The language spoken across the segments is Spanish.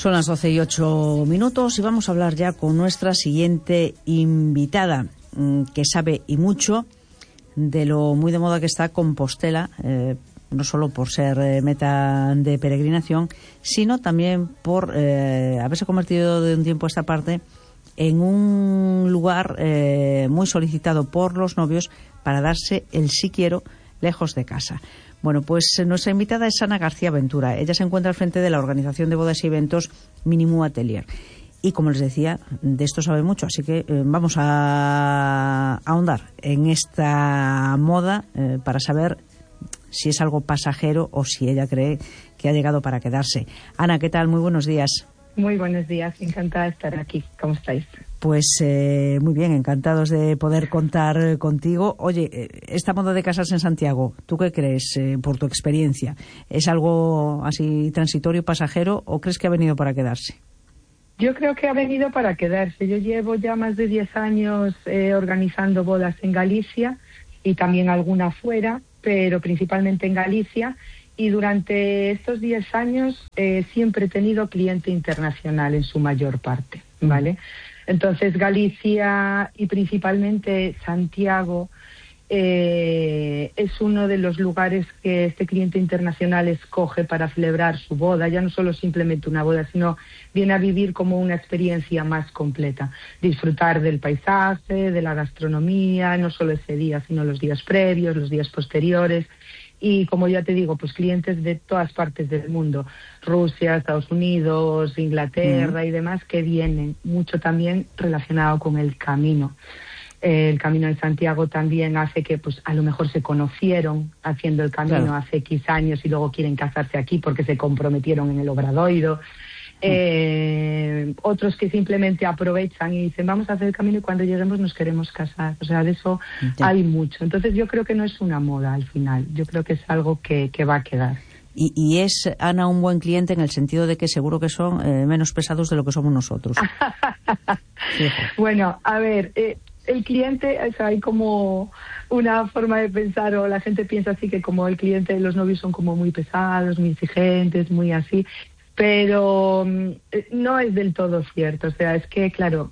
Son las 12:08 y vamos a hablar ya con nuestra siguiente invitada, que sabe y mucho de lo muy de moda que está Compostela, no solo por ser meta de peregrinación, sino también por haberse convertido de un tiempo a esta parte en un lugar muy solicitado por los novios para darse el sí quiero lejos de casa. Bueno, pues nuestra invitada es Ana García Ventura. Ella se encuentra al frente de la organización de bodas y eventos Minimu Atelier. Y como les decía, de esto sabe mucho, así que vamos a ahondar en esta moda para saber si es algo pasajero o si ella cree que ha llegado para quedarse. Ana, ¿qué tal? Muy buenos días. Muy buenos días, encantada de estar aquí. ¿Cómo estáis? Pues muy bien, encantados de poder contar contigo. Oye, esta moda de casarse en Santiago, ¿tú qué crees por tu experiencia? ¿Es algo así transitorio, pasajero o crees que ha venido para quedarse? Yo creo que ha venido para quedarse. Yo llevo ya más de 10 años organizando bodas en Galicia y también alguna fuera, pero principalmente en Galicia. Y durante estos 10 años siempre he tenido cliente internacional en su mayor parte, ¿vale? Entonces Galicia y principalmente Santiago es uno de los lugares que este cliente internacional escoge para celebrar su boda, ya no solo simplemente una boda, sino viene a vivir como una experiencia más completa, disfrutar del paisaje, de la gastronomía, no solo ese día, sino los días previos, los días posteriores. Y como ya te digo, pues clientes de todas partes del mundo, Rusia, Estados Unidos, Inglaterra y demás, que vienen mucho también relacionado con el camino. El Camino de Santiago también hace que, pues, a lo mejor se conocieron haciendo el camino hace X años y luego quieren casarse aquí porque se comprometieron en el Obradoiro. Otros que simplemente aprovechan y dicen vamos a hacer el camino y cuando lleguemos nos queremos casar. O sea, de eso hay mucho. Entonces yo creo que no es una moda al final, yo creo que es algo que va a quedar. Y es, Ana, un buen cliente en el sentido de que seguro que son menos pesados de lo que somos nosotros. Bueno, a ver, el cliente, o sea, hay como una forma de pensar, o la gente piensa así, que como el cliente de los novios son como muy pesados, muy exigentes, muy así, pero no es del todo cierto. O sea, es que, claro,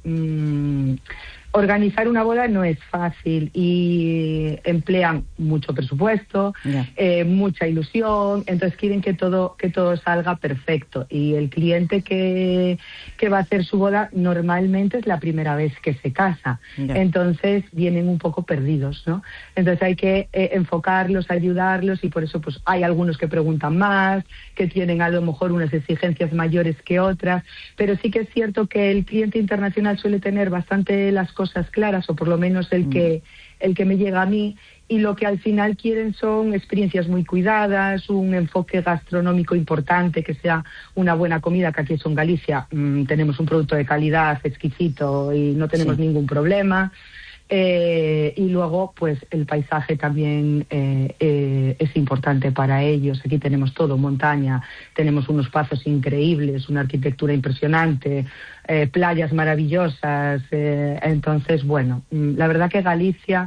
organizar una boda no es fácil y emplean mucho presupuesto, mucha ilusión, entonces quieren que todo salga perfecto. Y el cliente que va a hacer su boda normalmente es la primera vez que se casa, entonces vienen un poco perdidos, ¿no? Entonces hay que enfocarlos, ayudarlos, y por eso pues hay algunos que preguntan más, que tienen a lo mejor unas exigencias mayores que otras, pero sí que es cierto que el cliente internacional suele tener bastante las cosas claras, o por lo menos el que me llega a mí, y lo que al final quieren son experiencias muy cuidadas, un enfoque gastronómico importante, que sea una buena comida, que aquí en Galicia tenemos un producto de calidad exquisito y no tenemos ningún problema. Y luego pues el paisaje también es importante para ellos. Aquí tenemos todo, montaña, tenemos unos pazos increíbles, una arquitectura impresionante, playas maravillosas, entonces bueno, la verdad que Galicia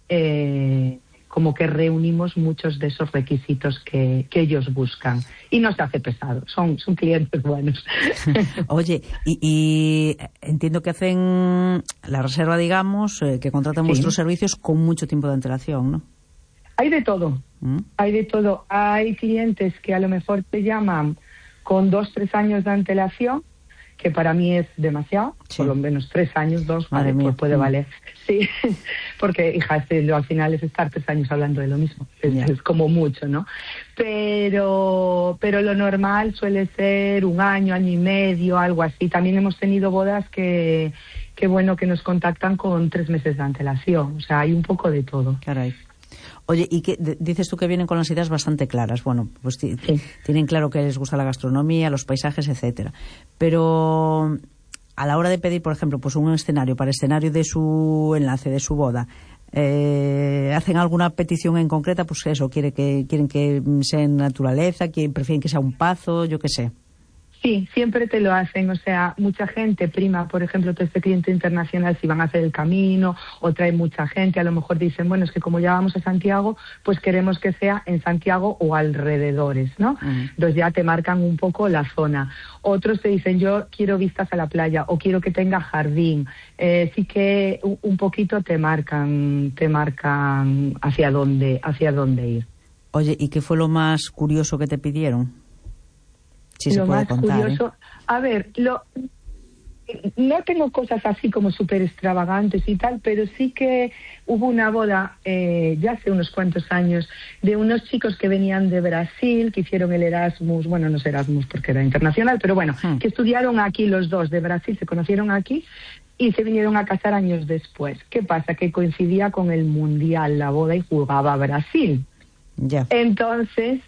como que reunimos muchos de esos requisitos que ellos buscan, y no se hace pesado, son clientes buenos. Oye, y entiendo que hacen la reserva, digamos, que contratan vuestros servicios con mucho tiempo de antelación, ¿no? Hay de todo, hay de todo. Hay clientes que a lo mejor te llaman con 2-3 años de antelación, que para mí es demasiado, por lo menos 3 años, 2, vale, pues puede valer. Sí, porque, hija, al final es estar 3 años hablando de lo mismo, es como mucho, ¿no? Pero lo normal suele ser 1 año, año y medio, algo así. También hemos tenido bodas que nos contactan con 3 meses de antelación, o sea, hay un poco de todo. Caray. Oye, y que dices tú que vienen con las ideas bastante claras. Bueno, pues tienen claro que les gusta la gastronomía, los paisajes, etcétera. Pero a la hora de pedir, por ejemplo, pues un escenario, para el escenario de su enlace, de su boda, ¿hacen alguna petición en concreta? Pues eso, quieren que sea en naturaleza, prefieren que sea un pazo, yo qué sé. Sí, siempre te lo hacen, o sea, mucha gente prima, por ejemplo, todo este cliente internacional si van a hacer el camino o trae mucha gente, a lo mejor dicen, bueno, es que como ya vamos a Santiago, pues queremos que sea en Santiago o alrededores, ¿no? Entonces ya te marcan un poco la zona. Otros te dicen, yo quiero vistas a la playa o quiero que tenga jardín. Sí que un poquito te marcan hacia dónde ir. Oye, ¿y qué fue lo más curioso que te pidieron? Si lo se puede más contar, curioso, a ver, no tengo cosas así como súper extravagantes y tal, pero sí que hubo una boda ya hace unos cuantos años de unos chicos que venían de Brasil, que hicieron el Erasmus, bueno, no es Erasmus porque era internacional, pero bueno, que estudiaron aquí los dos de Brasil, se conocieron aquí y se vinieron a casar años después. ¿Qué pasa? Que coincidía con el Mundial, la boda, y jugaba Brasil. Ya. Entonces,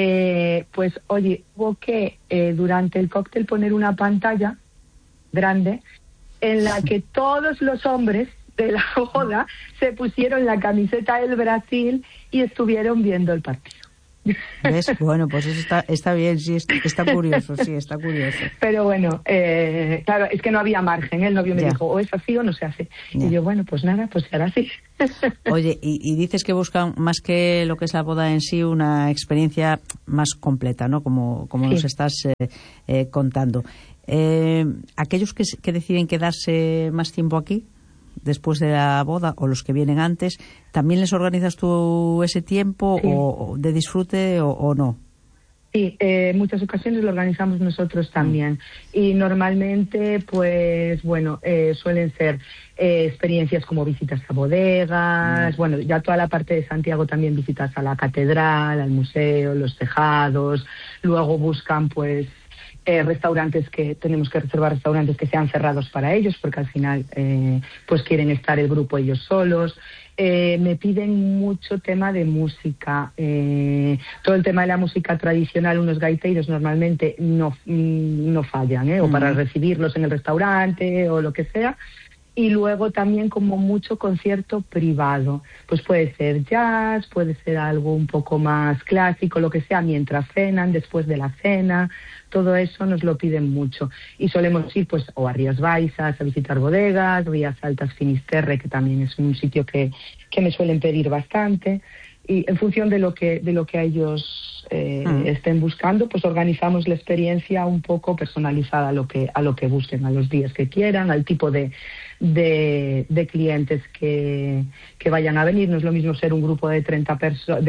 pues oye, hubo que durante el cóctel poner una pantalla grande en la que todos los hombres de la boda se pusieron la camiseta del Brasil y estuvieron viendo el partido. ¿Ves? Bueno, pues eso está bien, sí, está curioso, sí, está curioso. Pero bueno, claro, es que no había margen, el novio me dijo, o es así o no se hace. Ya. Y yo, bueno, pues nada, pues será así. Oye, y dices que buscan, más que lo que es la boda en sí, una experiencia más completa, ¿no? Como sí. Nos estás contando. Aquellos que deciden quedarse más tiempo aquí, después de la boda, o los que vienen antes, ¿también les organizas tú ese tiempo sí. o de disfrute o no? Sí, muchas ocasiones lo organizamos nosotros también. Y normalmente, pues bueno, suelen ser experiencias como visitas a bodegas, bueno, ya toda la parte de Santiago también visitas a la catedral, al museo, los tejados, luego buscan pues restaurantes que tenemos que reservar restaurantes que sean cerrados para ellos porque al final pues quieren estar el grupo ellos solos. Me piden mucho tema de música, todo el tema de la música tradicional, unos gaiteros normalmente no fallan, o para recibirlos en el restaurante o lo que sea. Y luego también como mucho concierto privado, pues puede ser jazz, puede ser algo un poco más clásico, lo que sea, mientras cenan, después de la cena, todo eso nos lo piden mucho. Y solemos ir pues o a Rías Baixas a visitar bodegas, Rías Altas Finisterre, que también es un sitio que me suelen pedir bastante. Y en función de lo que a ellos estén buscando, pues organizamos la experiencia un poco personalizada a lo que busquen, a los días que quieran, al tipo de clientes que vayan a venir. No es lo mismo ser un grupo de 30 personas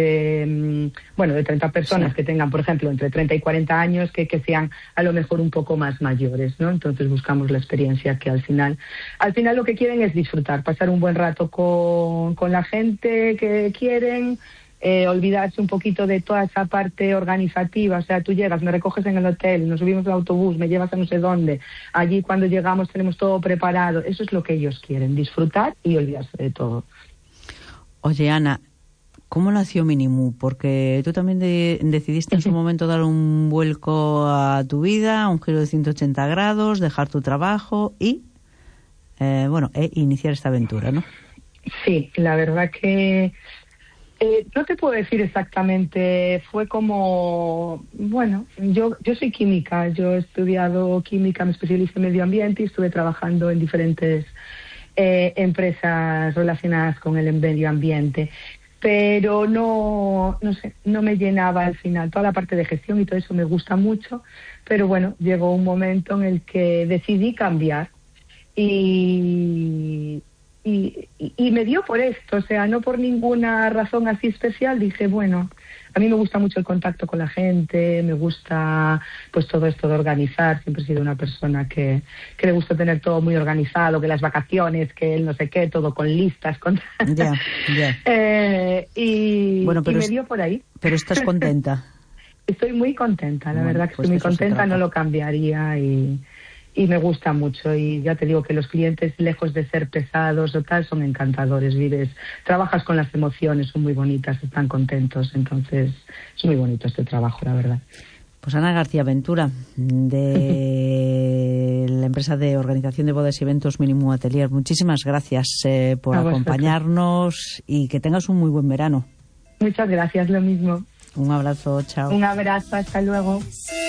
sí. que tengan, por ejemplo, entre 30 y 40 años que sean a lo mejor un poco más mayores, ¿no? Entonces buscamos la experiencia que al final lo que quieren es disfrutar, pasar un buen rato con la gente que quieren, olvidarse un poquito de toda esa parte organizativa. O sea, tú llegas, me recoges en el hotel, nos subimos al autobús, me llevas a no sé dónde, allí cuando llegamos tenemos todo preparado. Eso es lo que ellos quieren, disfrutar y olvidarse de todo. Oye, Ana, ¿cómo nació Minimoo? Porque tú también decidiste en su momento dar un vuelco a tu vida, un giro de 180 grados, dejar tu trabajo y iniciar esta aventura, ¿no? Sí, la verdad que no te puedo decir exactamente, fue como, bueno, yo soy química, yo he estudiado química, me especialicé en medio ambiente y estuve trabajando en diferentes empresas relacionadas con el medio ambiente, pero no sé, no me llenaba al final. Toda la parte de gestión y todo eso me gusta mucho, pero bueno, llegó un momento en el que decidí cambiar y me dio por esto, o sea, no por ninguna razón así especial. Dije, bueno, a mí me gusta mucho el contacto con la gente, me gusta pues todo esto de organizar. Siempre he sido una persona que le gusta tener todo muy organizado, que las vacaciones, que el no sé qué, todo con listas, y me dio por ahí. Pero estás contenta. Estoy muy contenta, la verdad que estoy muy contenta, no lo cambiaría y me gusta mucho. Y ya te digo que los clientes, lejos de ser pesados o tal, son encantadores. Trabajas con las emociones, son muy bonitas, están contentos. Entonces es muy bonito este trabajo, la verdad. Pues Ana García Ventura, de la empresa de organización de bodas y eventos Minimoo Atelier, muchísimas gracias por acompañarnos y que tengas un muy buen verano. Muchas gracias, lo mismo. Un abrazo, chao. Un abrazo, hasta luego.